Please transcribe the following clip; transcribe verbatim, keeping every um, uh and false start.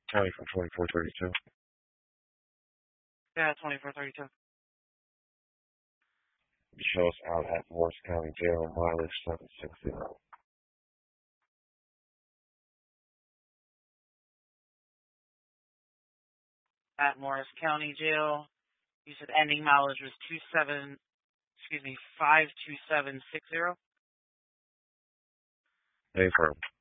County from twenty-four thirty-two. Yeah, twenty-four thirty-two. Shows out at Morris County Jail, mileage seven sixty. At Morris County Jail. You said ending mileage was two seven, excuse me, five two seven six zero. Affirm.